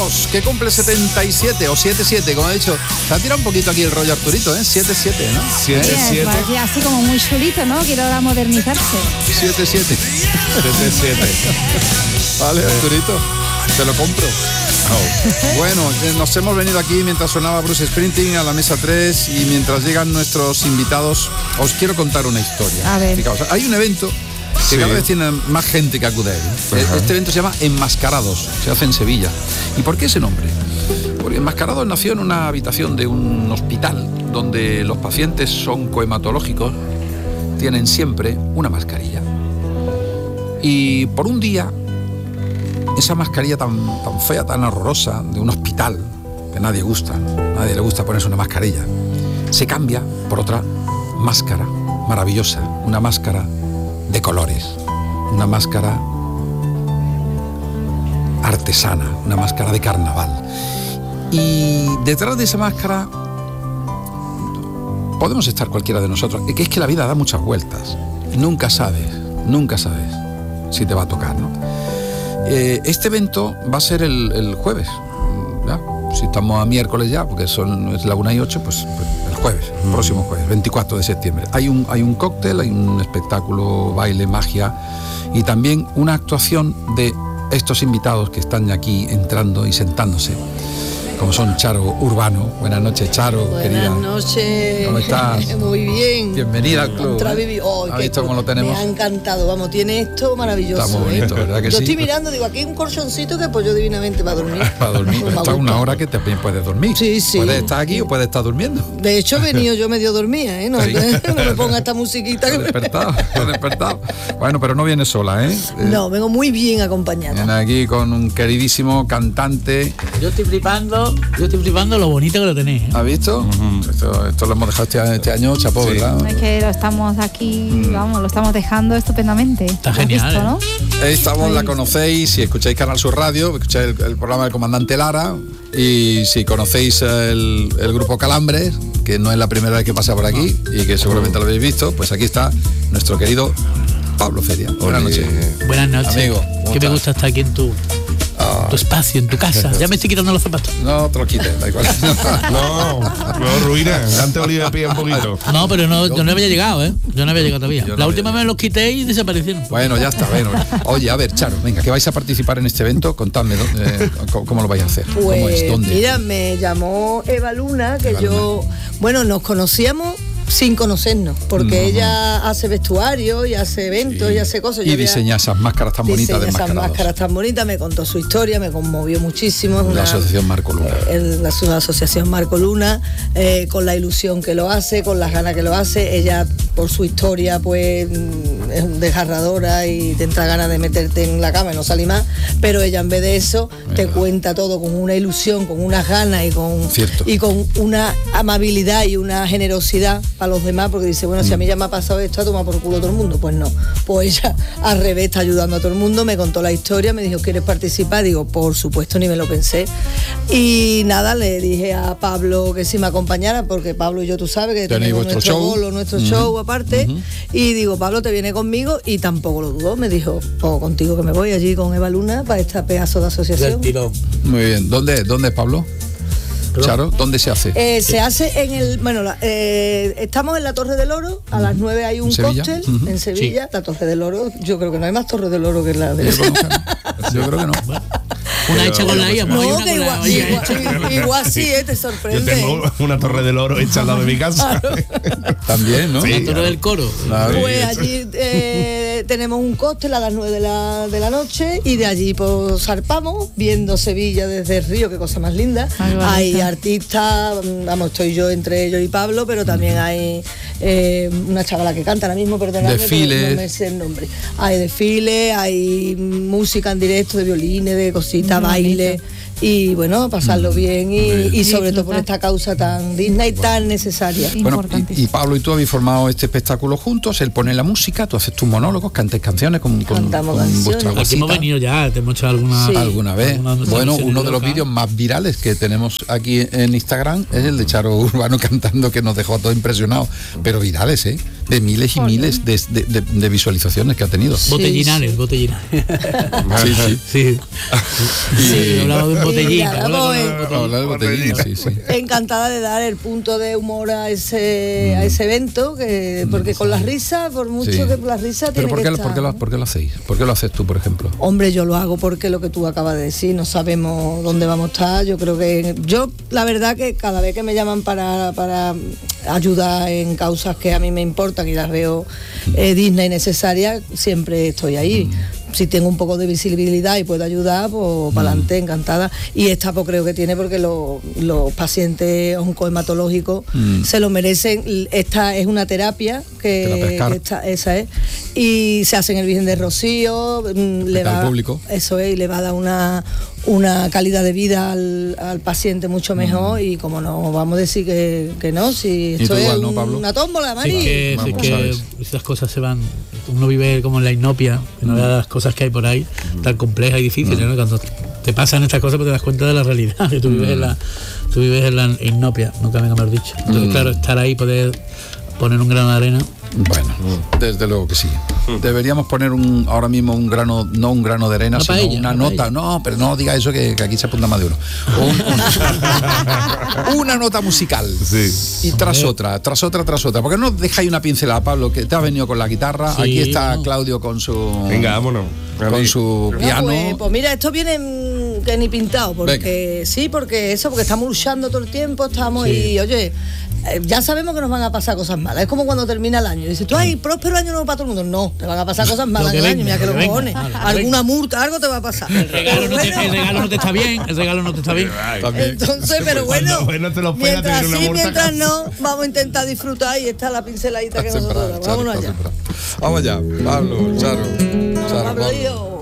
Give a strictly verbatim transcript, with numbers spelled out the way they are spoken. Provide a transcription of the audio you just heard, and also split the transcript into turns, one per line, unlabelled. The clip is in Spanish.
Carlos, que cumple setenta y siete o setenta y siete, como he dicho. Se ha tirado un poquito aquí el rollo Arturito, ¿eh? setenta y siete, ¿no?
setenta y siete.
Sí, así como muy chulito, ¿no? Quiero ahora modernizarse.
setenta y siete.
setenta y siete.
Vale, Arturito, te lo compro. Oh. Bueno, nos hemos venido aquí mientras sonaba Bruce Springsteen a la mesa tres y mientras llegan nuestros invitados, os quiero contar una historia.
A ver.
Fijaos, hay un evento que
Sí.
cada vez tiene más gente que acude a él.
Ajá.
Este evento se llama Enmascarados, se hace en Sevilla. ¿Y por qué ese nombre? Porque Enmascarados nació en una habitación de un hospital donde los pacientes oncohematológicos tienen siempre una mascarilla. Y por un día, esa mascarilla tan, tan fea, tan horrorosa, de un hospital, que nadie gusta, nadie le gusta ponerse una mascarilla, se cambia por otra máscara maravillosa, una máscara de colores, una máscara artesana, una máscara de carnaval. Y detrás de esa máscara podemos estar cualquiera de nosotros, que es que la vida da muchas vueltas, nunca sabes, nunca sabes si te va a tocar, ¿no? Eh, este evento va a ser el, el jueves, ¿ya? Si estamos a miércoles ya, porque son es la una y ocho, pues, pues el jueves, el próximo jueves, veinticuatro de septiembre. Hay un, hay un cóctel, hay un espectáculo, baile, magia y también una actuación de estos invitados que están aquí entrando y sentándose, como son Charo Urbano. Buenas noches, Charo,
Buenas
querida.
noches.
¿Cómo estás?
Muy bien.
Bienvenida al club.
Otra vez vi- oh,
¿Has
qué-
visto cómo lo tenemos?
Me ha encantado, vamos, tiene esto maravilloso.
Está muy bonito,
¿eh?
¿verdad que
Yo
sí?
estoy mirando, digo, aquí hay un colchoncito que pues yo divinamente para dormir.
Para dormir,
Pues me
está una
gusta.
hora que también puedes dormir.
Sí, sí.
Puedes estar aquí o puedes estar durmiendo.
De hecho, he venido yo medio dormida, ¿eh? No,
Sí.
no me ponga esta musiquita.
Te
Que
has despertado, te has despertado. Bueno, pero no vienes sola, ¿eh? Eh,
No, vengo muy bien acompañada.
Viene aquí con un queridísimo cantante.
Yo estoy flipando, yo estoy flipando lo bonito que lo tenéis, ¿eh?
¿Has visto? esto, esto lo hemos dejado este, este año, chapó,
Sí.
¿verdad?
Es que lo estamos aquí,
Mm.
vamos, lo estamos dejando estupendamente.
Está
¿Lo has
genial,
visto,
¿eh?
¿no?
Ahí estamos, la conocéis, si escucháis Canal Sur Radio, escucháis el, el programa del Comandante Lara, y si conocéis el, el grupo Calambres, que no es la primera vez que pasa por aquí y que seguramente lo habéis visto, pues aquí está nuestro querido Pablo Feria. Buenas
Oye,
noches.
Buenas noches.
Amigo, ¿cómo
que me
estás?
gusta estar aquí en tu,
Ah,
tu espacio, en tu casa. Ya me estoy quitando los zapatos.
no te lo quites, da igual.
No, no, ruina. Dante Oliva pie un poquito.
No, pero no, yo no había llegado, ¿eh? Yo no había llegado todavía.
Yo no
la
había
última vez los quité y desaparecieron.
Bueno, ya está, bueno. Oye, a ver, Charo, venga, que vais a participar en este evento, contadme ¿dó- eh, cómo, cómo lo vais a hacer. ¿Cómo
Pues
es? ¿Dónde?
mira, me llamó Eva Luna, que
Eva
yo, bueno, nos conocíamos sin conocernos, porque
Ujú.
ella hace vestuario y hace eventos
Sí.
y hace cosas.
Y
Yo había-
diseña esas máscaras tan bonitas de
diseña esas
enmascarados.
máscaras tan bonitas, me contó su historia, me conmovió muchísimo. Es
La
una-
asociación Marco Luna.
eh, el- la, su- la asociación Marco Luna, eh, con la ilusión que lo hace, con las ganas que lo hace. Ella, por su historia, pues mm, es desgarradora y te entra ganas de meterte en la cama y no salir más, pero ella en vez de eso te cuenta todo con una ilusión, con unas ganas y con,
Cierto.
y con una amabilidad y una generosidad para los demás, porque dice, bueno, si a mí ya me ha pasado esto, a tomar por culo todo el mundo. Pues no, pues ella al revés está ayudando a todo el mundo, me contó la historia, me dijo, ¿quieres participar? Digo, por supuesto, ni me lo pensé. Y nada, le dije a Pablo que si me acompañara, porque Pablo y yo, tú sabes que
Tenéis
tenemos
vuestro
nuestro
show.
bolo, nuestro
Ujú.
show aparte.
Ujú.
Y digo, Pablo, ¿te viene conmigo? Y tampoco lo dudó, me dijo, pues contigo que me voy allí con Eva Luna para esta pedazo de asociación.
Del tirón.
Muy bien. ¿Dónde, dónde es Pablo? Charo, ¿dónde se hace?
Eh, se hace en el, bueno, la- eh, estamos en la Torre del Oro, a las nueve hay un
¿En Sevilla?
cóctel
Ujú.
en Sevilla, la Torre del Oro, yo creo que no hay más Torre del Oro que la de...
Yo creo que no. Yo creo que no.
Una hecha con la I A.
No,
una
que
con la
igual,
I A
igual,
hecha.
igual sí, eh, te
Yo
sorprende.
tengo una torre del oro hecha al lado de mi casa.
También, ¿no?
Sí.
La torre del coro.
Claro.
Pues allí eh, tenemos un cóctel a las nueve de la, de la noche y de allí pues zarpamos viendo Sevilla desde el río, qué cosa más linda.
Ay, bonita.
Hay artistas, vamos, estoy yo entre ellos y Pablo, pero también hay eh, una chavala que canta ahora mismo, perdóname,
Desfiles.
pero no me sé el nombre. Hay desfiles, hay música en directo de violines, de cositas,
Muy
baile.
bonito.
Y bueno, pasarlo bien y, y sobre todo por
Disfrutar.
esta causa tan digna y tan necesaria.
Bueno,
Importantísimo.
y, y Pablo y tú habéis formado este espectáculo juntos, él pone la música, tú haces tus monólogos, cantes canciones con, con,
Cantamos
con
canciones.
vuestra
Aquí hemos
vocecita.
venido ya, te hemos hecho alguna.
Sí.
¿Alguna vez?
Alguna de
Bueno,
nuestras
uno de los
locas.
vídeos más virales que tenemos aquí en Instagram es el de Charo Urbano cantando, que nos dejó a todos impresionados. Pero virales, ¿eh? de miles y miles de, de, de, de visualizaciones que ha tenido.
Sí, botellinales, sí. botellinales.
Sí, sí.
Sí. Sí, hablaba de un botellín.
Hablar de botellín, sí, sí.
Encantada de dar el punto de humor a ese, mm. a ese evento, que porque con las risas, por mucho sí. que las risas
tiene
¿Pero por
que
qué,
estar, ¿por, qué lo, ¿por qué lo hacéis? ¿Por qué lo haces tú, por ejemplo?
Hombre, yo lo hago porque lo que tú acabas de decir, no sabemos dónde vamos a estar. Yo creo que, yo la verdad que cada vez que me llaman para, para ayudar en causas que a mí me importan y las veo eh, dignas y necesarias, siempre estoy ahí. Si tengo un poco de visibilidad y puedo ayudar, pues para adelante, encantada. Y esta pues creo que tiene porque los, los pacientes oncohematológicos mm. se lo merecen. Esta es una terapia que, que esta, esa es. Y se hace en el Virgen de Rocío, le va, público. Eso es, y le va a dar una, una calidad de vida al, al paciente mucho mejor. Mm. Y como no vamos a decir que, que no, si esto es
no,
un, una tómbola, Mari.
Sí, que, sí, que esas cosas se van. Uno vive como en la inopia, que no vea las cosas que hay por ahí, tan complejas y difíciles, ¿no? Cuando te pasan estas cosas, pues te das cuenta de la realidad, que tú vives en la, tú vives en la inopia, nunca me mejor dicho. Entonces, claro, estar ahí, poder poner un grano de arena.
Bueno, desde luego que sí. Deberíamos poner un ahora mismo un grano, no un grano de arena, una sino paella, una, una nota. Paella. No, pero no diga eso que, que aquí se apunta más de uno. Un, un, una nota musical. Sí. Y tras Hombre. otra, tras otra, tras otra. ¿Por qué no dejáis una pincelada, Pablo, que te has venido con la guitarra? Sí, aquí está no. Claudio con su.
Venga, vámonos.
Con su piano.
Pues, pues mira, esto viene que ni pintado, porque Venga. sí, porque eso, porque estamos luchando todo el tiempo, estamos sí. y oye. Ya sabemos que nos van a pasar cosas malas. Es como cuando termina el año. Dices tú, ay, próspero año nuevo para todo el mundo. No, te van a pasar cosas malas en el año. Mira que lo cojones. Alguna multa, algo te va a pasar.
El regalo, no te, el regalo no te está bien. El regalo no te está bien.
Entonces, pero bueno, mientras sí, mientras no, vamos a intentar disfrutar y esta es la pinceladita que nosotros damos. Vámonos allá.
Vamos allá. Pablo, Charo.
Pablo,